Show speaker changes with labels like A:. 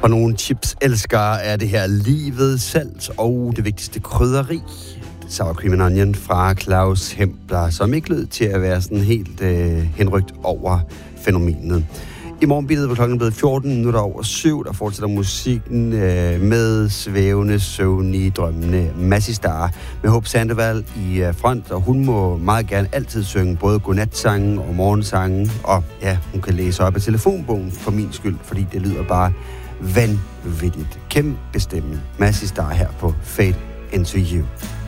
A: Og nogle chips-elskere er det her livet, salt og det vigtigste krydderi. Sour Cream and Onion fra Claus Hempler, som ikke lød til at være sådan helt henrygt over fænomenet. I morgenbilledet var klokken blevet 7:14, der fortsætter musikken med svævende, søvnige, drømmende Massey Star med Hope Sandoval i front, og hun må meget gerne altid synge både godnatsange og morgensange, og ja, hun kan læse op af telefonbogen for min skyld, fordi det lyder bare vanvittigt. Kæmpe stemme. Massey Star her på Fade Into You.